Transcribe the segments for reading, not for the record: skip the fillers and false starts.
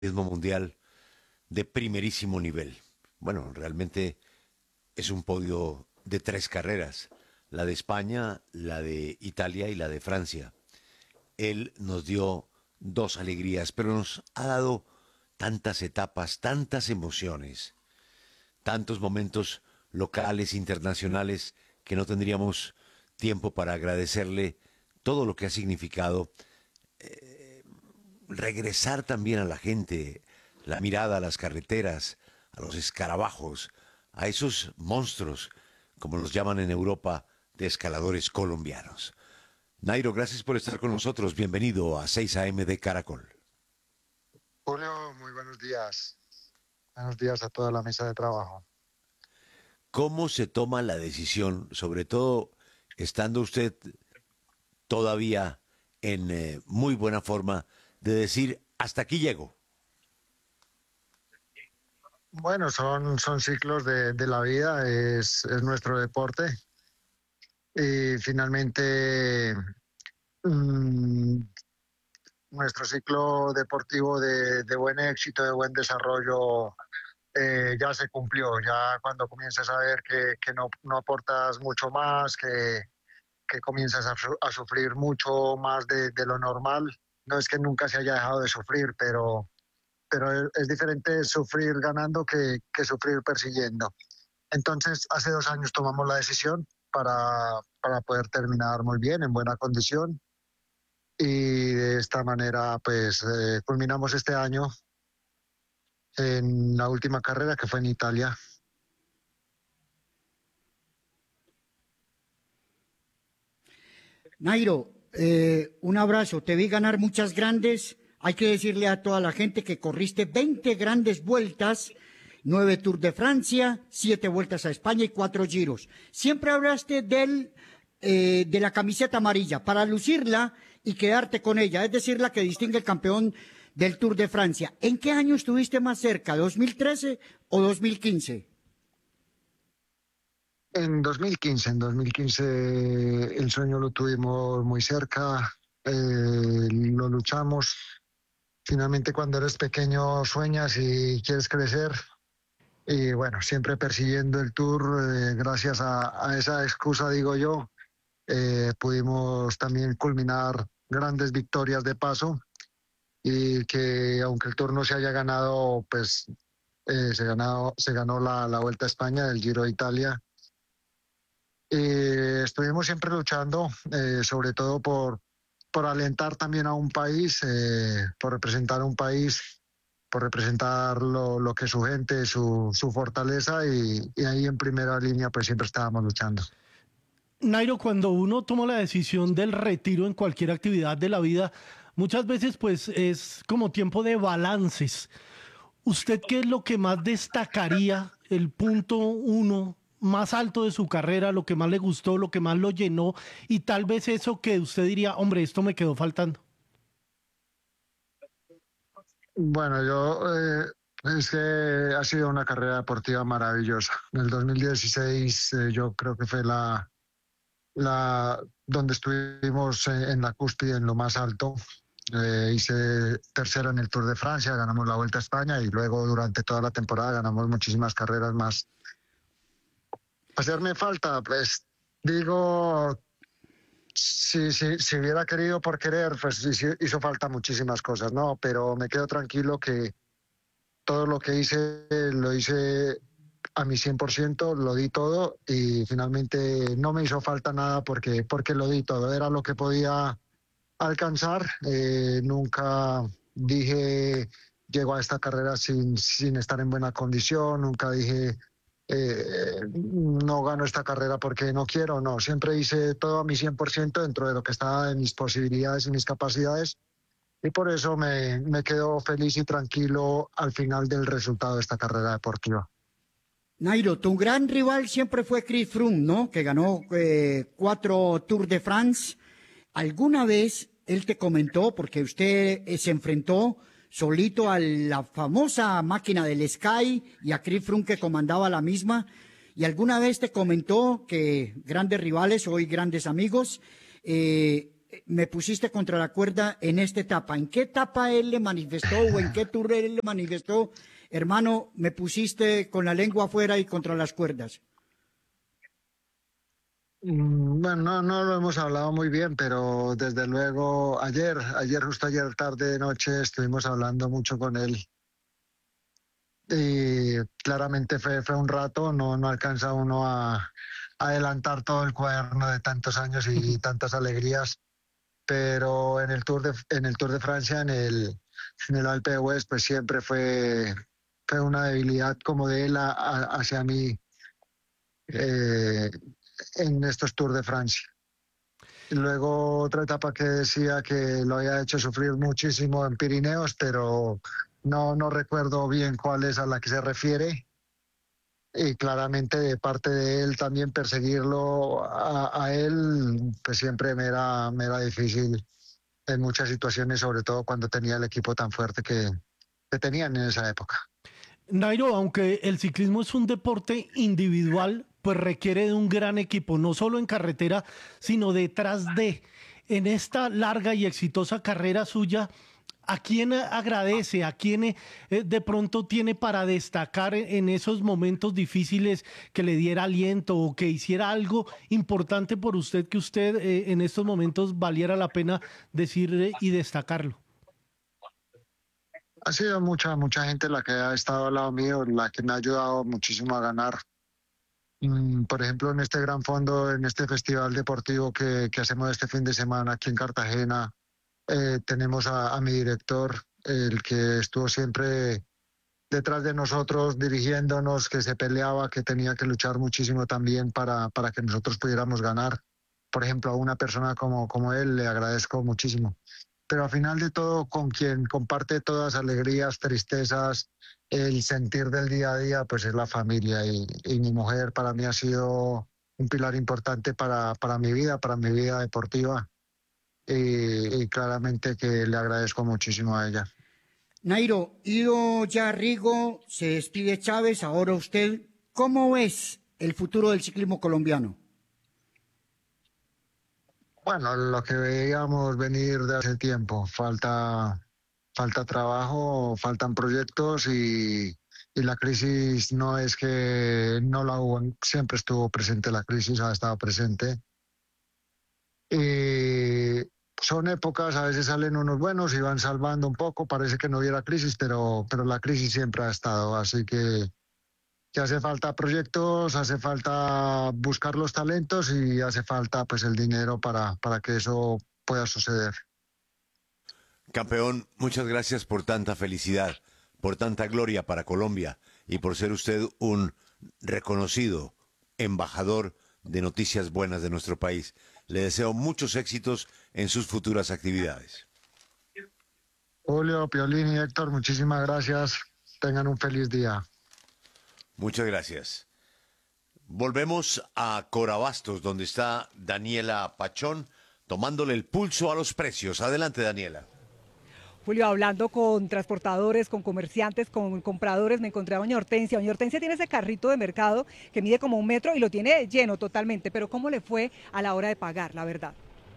mundial de primerísimo nivel. Bueno, realmente es un podio de tres carreras, la de España, la de Italia y la de Francia. Él nos dio dos alegrías, pero nos ha dado tantas etapas, tantas emociones, tantos momentos locales, internacionales, que no tendríamos tiempo para agradecerle todo lo que ha significado regresar también a la gente, la mirada a las carreteras, a los escarabajos, a esos monstruos, como los llaman en Europa, de escaladores colombianos. Nairo, gracias por estar con nosotros. Bienvenido a 6 AM de Caracol. Julio, muy buenos días. Buenos días a toda la mesa de trabajo. ¿Cómo se toma la decisión, sobre todo estando usted todavía en muy buena forma, de decir, hasta aquí llego? Bueno, son ciclos de la vida, es nuestro deporte y finalmente mm, nuestro ciclo deportivo de buen éxito, de buen desarrollo ya se cumplió. Ya cuando comienzas a ver que no aportas mucho más, que comienzas a sufrir mucho más de lo normal, no es que nunca se haya dejado de sufrir, pero es diferente sufrir ganando que sufrir persiguiendo. Entonces, hace 2 años tomamos la decisión para poder terminar muy bien, en buena condición, y de esta manera, pues, culminamos este año en la última carrera que fue en Italia. Nairo, un abrazo. Te vi ganar muchas grandes. Hay que decirle a toda la gente que corriste 20 grandes vueltas, 9 Tour de Francia, 7 vueltas a España y 4 giros. Siempre hablaste de la camiseta amarilla para lucirla y quedarte con ella, es decir, la que distingue el campeón del Tour de Francia. ¿En qué año estuviste más cerca, 2013 o 2015? En 2015 el sueño lo tuvimos muy cerca, lo luchamos. Finalmente, cuando eres pequeño sueñas y quieres crecer. Y bueno, siempre persiguiendo el tour, gracias a esa excusa, digo yo, pudimos también culminar grandes victorias de paso y que aunque el tour no se haya ganado, pues se ganó la Vuelta a España, el Giro de Italia. Estuvimos siempre luchando, sobre todo por alentar también a un país, por representar a un país, por representar lo que es su gente, su fortaleza y ahí en primera línea pues siempre estábamos luchando. Nairo, cuando uno toma la decisión del retiro en cualquier actividad de la vida, muchas veces pues es como tiempo de balances. ¿Usted qué es lo que más destacaría, el punto uno más alto de su carrera, lo que más le gustó, lo que más lo llenó y tal vez eso que usted diría, hombre, esto me quedó faltando? Bueno, es que ha sido una carrera deportiva maravillosa. En el 2016 yo creo que fue donde estuvimos en la cúspide, en lo más alto. Hice tercero en el Tour de Francia, ganamos la Vuelta a España y luego durante toda la temporada ganamos muchísimas carreras más. Hacerme falta, pues digo, si hubiera querido por querer, pues hizo falta muchísimas cosas, ¿no? Pero me quedo tranquilo que todo lo que hice lo hice a mi 100%, lo di todo y finalmente no me hizo falta nada porque lo di todo, era lo que podía alcanzar. Nunca dije llego a esta carrera sin estar en buena condición, nunca dije no gano esta carrera porque no quiero, no, siempre hice todo a mi 100% dentro de lo que estaba en mis posibilidades y mis capacidades y por eso me quedo feliz y tranquilo al final del resultado de esta carrera deportiva. Nairo, tu gran rival siempre fue Chris Froome, ¿no? Que ganó 4 Tours de France. ¿Alguna vez él te comentó, porque usted se enfrentó solito a la famosa máquina del Sky y a Chris Froome que comandaba la misma, y alguna vez te comentó que grandes rivales, hoy grandes amigos, me pusiste contra la cuerda en esta etapa. ¿En qué etapa él le manifestó o en qué tour él le manifestó, hermano, me pusiste con la lengua afuera y contra las cuerdas? Bueno, no lo hemos hablado muy bien, pero desde luego justo ayer tarde, noche, estuvimos hablando mucho con él. Y claramente fue un rato, no alcanza uno a adelantar todo el cuaderno de tantos años y tantas alegrías, pero en el Tour de Francia, en el Alpe d'Huez, pues siempre fue una debilidad como de él hacia mí eh, en estos Tours de Francia. Y luego otra etapa que decía que lo había hecho sufrir muchísimo en Pirineos, pero no recuerdo bien cuál es a la que se refiere. Y claramente de parte de él también perseguirlo a él, pues siempre me era difícil en muchas situaciones, sobre todo cuando tenía el equipo tan fuerte que tenían en esa época. Nairo, aunque el ciclismo es un deporte individual, pues requiere de un gran equipo, no solo en carretera, sino detrás de. En esta larga y exitosa carrera suya, ¿a quién agradece? ¿A quién de pronto tiene para destacar en esos momentos difíciles que le diera aliento o que hiciera algo importante por usted que usted en estos momentos valiera la pena decir y destacarlo? Ha sido mucha gente la que ha estado al lado mío, la que me ha ayudado muchísimo a ganar. Por ejemplo, en este gran fondo, en este festival deportivo que hacemos este fin de semana aquí en Cartagena, tenemos a mi director, el que estuvo siempre detrás de nosotros, dirigiéndonos, que se peleaba, que tenía que luchar muchísimo también para que nosotros pudiéramos ganar. Por ejemplo, a una persona como él le agradezco muchísimo. Pero al final de todo, con quien comparte todas alegrías, tristezas, el sentir del día a día, pues es la familia. Y mi mujer para mí ha sido un pilar importante para mi vida deportiva. Y claramente que le agradezco muchísimo a ella. Nairo, ido ya Rigo, se despide Chávez, ahora usted, ¿cómo ves el futuro del ciclismo colombiano? Bueno, lo que veíamos venir de hace tiempo, falta trabajo, faltan proyectos y la crisis no es que no la hubo, siempre estuvo presente la crisis, ha estado presente. Y son épocas, a veces salen unos buenos y van salvando un poco, parece que no hubiera crisis, pero la crisis siempre ha estado, así que hace falta proyectos, hace falta buscar los talentos y hace falta pues el dinero para que eso pueda suceder. Campeón, muchas gracias por tanta felicidad, por tanta gloria para Colombia y por ser usted un reconocido embajador de noticias buenas de nuestro país. Le deseo muchos éxitos en sus futuras actividades. Julio, Piolín y Héctor, muchísimas gracias. Tengan un feliz día. Muchas gracias. Volvemos a Corabastos, donde está Daniela Pachón, tomándole el pulso a los precios. Adelante, Daniela. Julio, hablando con transportadores, con comerciantes, con compradores, me encontré a doña Hortensia. Doña Hortensia tiene ese carrito de mercado que mide como 1 metro y lo tiene lleno totalmente, pero ¿cómo le fue a la hora de pagar, la verdad?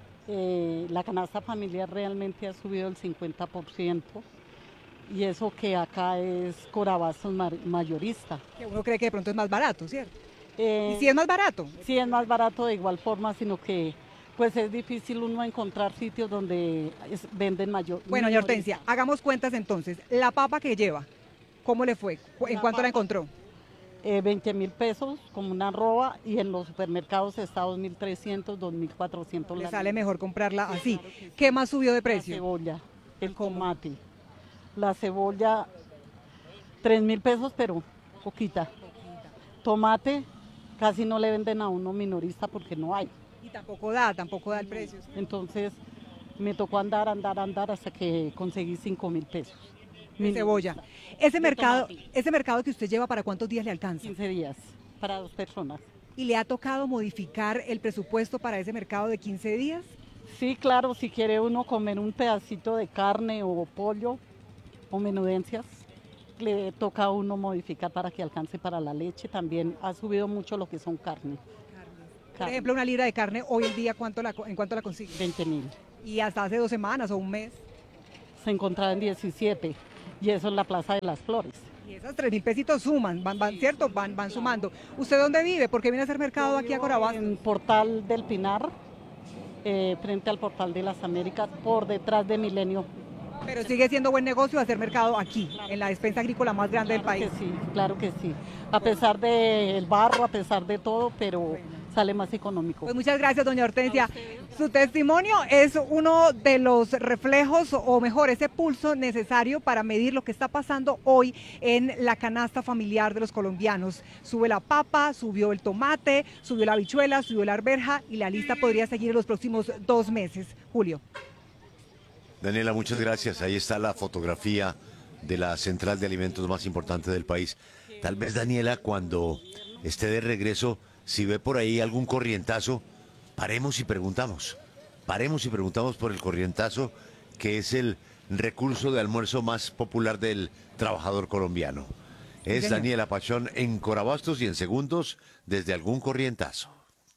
La canasta familiar realmente ha subido el 50%. Y eso que acá es Corabastos mayorista. Que uno cree que de pronto es más barato, ¿cierto? ¿Y si Sí es más barato? Sí es más barato de igual forma, sino que pues es difícil uno encontrar sitios donde venden mayor. Bueno, doña Hortensia, hagamos cuentas entonces. La papa que lleva, ¿cómo le fue? ¿En cuánto la encontró? 20.000 pesos como una arroba y en los supermercados está 2.300, 2.400. Le sale mejor comprarla así. Claro sí. ¿Qué más subió de precio? La cebolla, el tomate. La cebolla, 3.000 pesos, pero poquita. Tomate, casi no le venden a uno minorista porque no hay. Y tampoco da el precio. Entonces me tocó andar hasta que conseguí 5.000 pesos. Mi cebolla. Ese mercado que usted lleva, ¿para cuántos días le alcanza? 15 días, para 2 personas. ¿Y le ha tocado modificar el presupuesto para ese mercado de 15 días? Sí, claro, si quiere uno comer un pedacito de carne o pollo o menudencias, le toca a uno modificar para que alcance para la leche. También ha subido mucho lo que son carnes. Por ejemplo, una libra de carne hoy en día, ¿en cuánto la consigue? 20.000. Y hasta hace 2 semanas o un mes. Se encontraba en 17 y eso es la Plaza de las Flores. Y esas 3.000 pesitos suman, ¿cierto? Van sumando. ¿Usted dónde vive? ¿Por qué viene a hacer mercado aquí a Corabastos? En Portal del Pinar, frente al Portal de las Américas, por detrás de Milenio. Pero sigue siendo buen negocio hacer mercado aquí, en la despensa agrícola más grande del país. Sí, claro que sí. A pesar del barro, a pesar de todo, pero sale más económico. Pues muchas gracias, doña Hortensia. Su testimonio es uno de los reflejos, o mejor, ese pulso necesario para medir lo que está pasando hoy en la canasta familiar de los colombianos. Sube la papa, subió el tomate, subió la habichuela, subió la arveja y la lista podría seguir en los próximos 2 meses. Julio. Daniela, muchas gracias. Ahí está la fotografía de la central de alimentos más importante del país. Tal vez, Daniela, cuando esté de regreso, si ve por ahí algún corrientazo, paremos y preguntamos. Paremos y preguntamos por el corrientazo, que es el recurso de almuerzo más popular del trabajador colombiano. Es Daniela Pachón en Corabastos y en segundos desde algún corrientazo.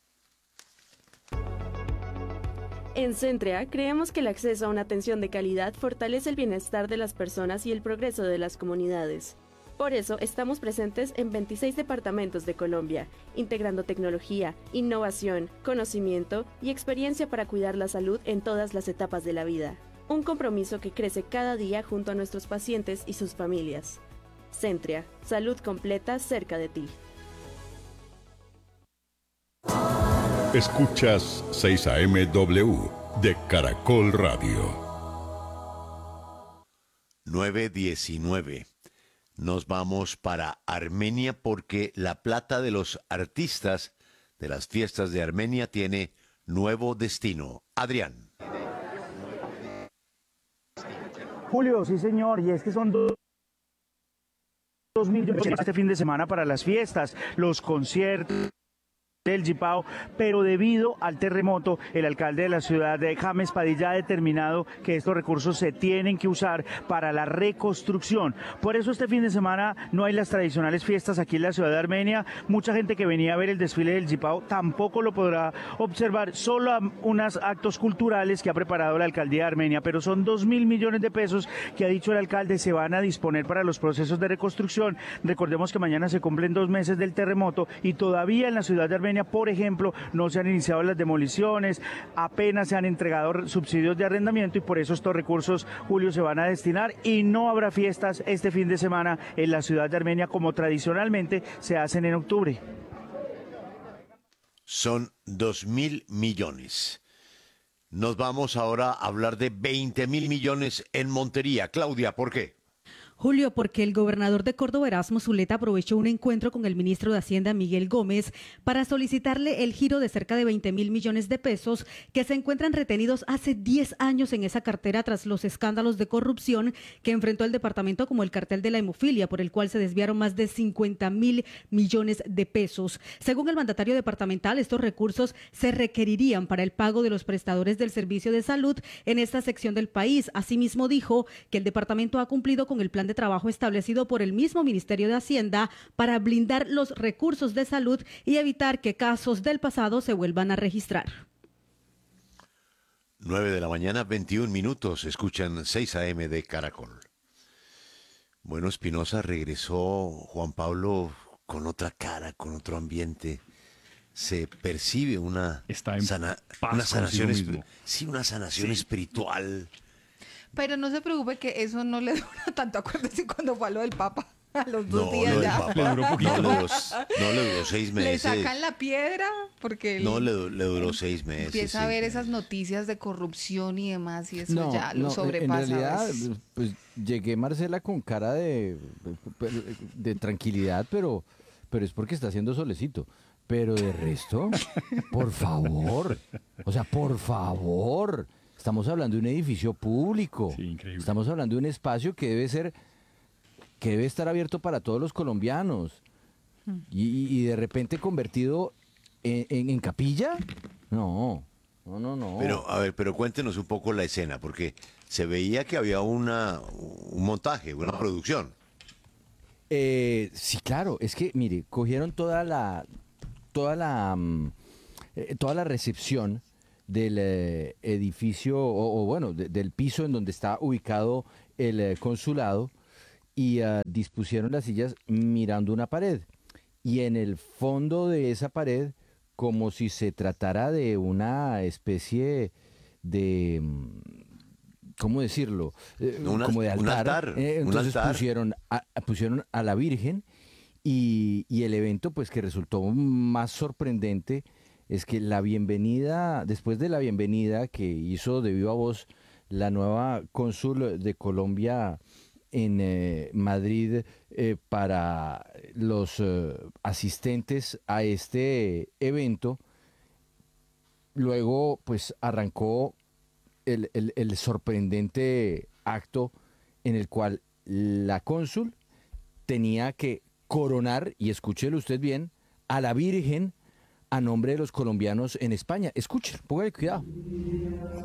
En Centrea creemos que el acceso a una atención de calidad fortalece el bienestar de las personas y el progreso de las comunidades. Por eso estamos presentes en 26 departamentos de Colombia, integrando tecnología, innovación, conocimiento y experiencia para cuidar la salud en todas las etapas de la vida. Un compromiso que crece cada día junto a nuestros pacientes y sus familias. Centrea, salud completa cerca de ti. Escuchas 6 AM.W de Caracol Radio. 9:19. Nos vamos para Armenia porque la plata de los artistas de las fiestas de Armenia tiene nuevo destino. Adrián. Julio, sí señor, y es que son 2 millones este fin de semana para las fiestas, los conciertos del Jipao, pero debido al terremoto, el alcalde de la ciudad de James Padilla ha determinado que estos recursos se tienen que usar para la reconstrucción. Por eso este fin de semana no hay las tradicionales fiestas aquí en la ciudad de Armenia. Mucha gente que venía a ver el desfile del Jipao tampoco lo podrá observar, solo unos actos culturales que ha preparado la alcaldía de Armenia, pero son 2.000 millones de pesos que ha dicho el alcalde se van a disponer para los procesos de reconstrucción. Recordemos que mañana se cumplen 2 meses del terremoto y todavía en la ciudad de Armenia, por ejemplo, no se han iniciado las demoliciones, apenas se han entregado subsidios de arrendamiento y por eso estos recursos, Julio, se van a destinar y no habrá fiestas este fin de semana en la ciudad de Armenia como tradicionalmente se hacen en octubre. Son 2.000 millones. Nos vamos ahora a hablar de 20.000 millones en Montería. Claudia, ¿por qué? Julio, porque el gobernador de Córdoba, Erasmo Zuleta, aprovechó un encuentro con el ministro de Hacienda, Miguel Gómez, para solicitarle el giro de cerca de 20.000 millones de pesos que se encuentran retenidos hace 10 años en esa cartera tras los escándalos de corrupción que enfrentó el departamento, como el cartel de la hemofilia, por el cual se desviaron más de 50.000 millones de pesos. Según el mandatario departamental, estos recursos se requerirían para el pago de los prestadores del servicio de salud en esta sección del país. Asimismo, dijo que el departamento ha cumplido con el plan de trabajo establecido por el mismo Ministerio de Hacienda para blindar los recursos de salud y evitar que casos del pasado se vuelvan a registrar. 9:21 a.m. Escuchan 6 AM de Caracol. Bueno, Espinosa regresó, Juan Pablo, con otra cara, con otro ambiente. Se percibe una sanación, una sanación espiritual. Pero no se preocupe que eso no le dura tanto. Acuérdese cuando fue a lo del Papa. A los 2 días ya. Le duró poquito. No le duró 6 meses. Le sacan la piedra porque... No le duró 6 meses. Empieza a ver esas noticias de corrupción y demás y eso ya lo sobrepasa. En realidad, pues llegué, Marcela, con cara de tranquilidad, pero es porque está haciendo solecito. Pero de resto, por favor. O sea, por favor. Estamos hablando de un edificio público. Sí, increíble. Estamos hablando de un espacio que debe estar abierto para todos los colombianos. Y de repente convertido en capilla. No. Pero cuéntenos un poco la escena, porque se veía que había un montaje, una producción. Sí, claro. Es que, mire, cogieron toda la toda la recepción del edificio, del piso en donde está ubicado el consulado, y dispusieron las sillas mirando una pared. Y en el fondo de esa pared, como si se tratara de una especie de, ¿cómo decirlo? Como de altar. Entonces pusieron a la Virgen, y el evento, pues, que resultó más sorprendente es que después de la bienvenida que hizo de viva voz la nueva cónsul de Colombia en Madrid para los asistentes a este evento, luego pues arrancó el sorprendente acto en el cual la cónsul tenía que coronar, y escúchelo usted bien, a la Virgen a nombre de los colombianos en España. Escuchen, póngale cuidado.